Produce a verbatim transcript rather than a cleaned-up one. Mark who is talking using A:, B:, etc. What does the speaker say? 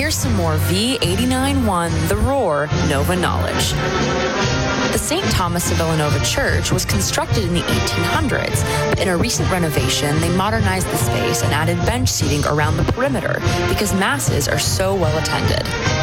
A: Here's some more V eighty-nine one The Roar Nova knowledge. The Saint Thomas of Villanova Church was constructed in the eighteen hundreds, but in a recent renovation, they modernized the space and added bench seating around the perimeter because masses are so well attended.